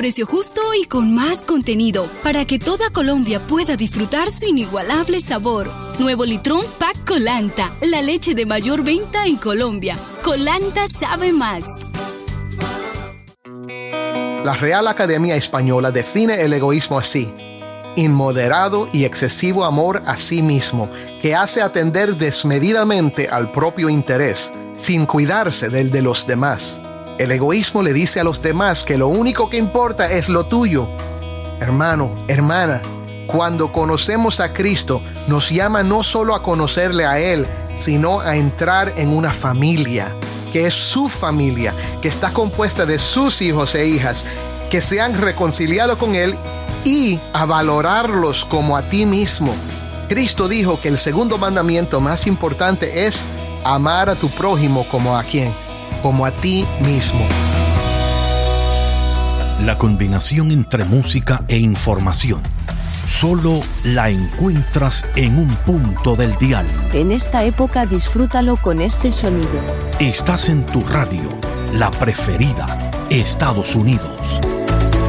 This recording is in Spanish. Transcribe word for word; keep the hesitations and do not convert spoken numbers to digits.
precio justo y con más contenido, para que toda Colombia pueda disfrutar su inigualable sabor. Nuevo Litrón Pack Colanta, la leche de mayor venta en Colombia. Colanta sabe más. La Real Academia Española define el egoísmo así: inmoderado y excesivo amor a sí mismo, que hace atender desmedidamente al propio interés, sin cuidarse del de los demás. El egoísmo le dice a los demás que lo único que importa es lo tuyo. Hermano, hermana, cuando conocemos a Cristo, nos llama no solo a conocerle a Él, sino a entrar en una familia, que es su familia, que está compuesta de sus hijos e hijas, que se han reconciliado con Él, y a valorarlos como a ti mismo. Cristo dijo que el segundo mandamiento más importante es amar a tu prójimo como a quién, como a ti mismo. La combinación entre música e información solo la encuentras en un punto del dial. En esta época disfrútalo con este sonido. Estás en tu radio, la preferida, Estados Unidos.